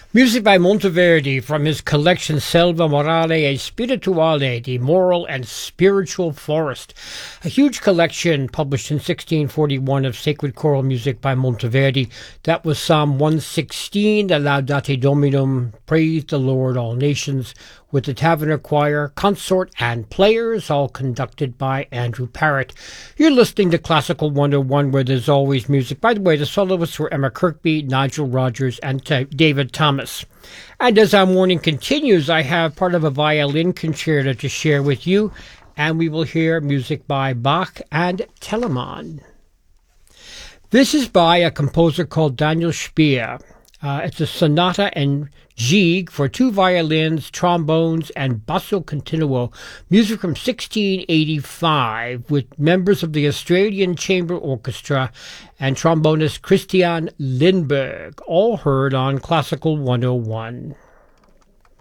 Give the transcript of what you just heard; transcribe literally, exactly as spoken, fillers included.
Music by Monteverdi from his collection Selva Morale e Spirituale, the Moral and Spiritual Forest, a huge collection published in sixteen forty-one of sacred choral music by Monteverdi. That was Psalm one sixteen, the Laudate Dominum, Praise the Lord, All Nations, with the Taverner Choir, consort, and players, all conducted by Andrew Parrott. You're listening to Classical one oh one, where there's always music. By the way, the soloists were Emma Kirkby, Nigel Rogers, and T- David Thomas. And as our morning continues, I have part of a violin concerto to share with you, and we will hear music by Bach and Telemann. This is by a composer called Daniel Speer. Uh, it's a sonata in Gigue for two violins, trombones, and basso continuo, music from sixteen eighty-five, with members of the Australian Chamber Orchestra and trombonist Christian Lindberg, all heard on Classical one oh one.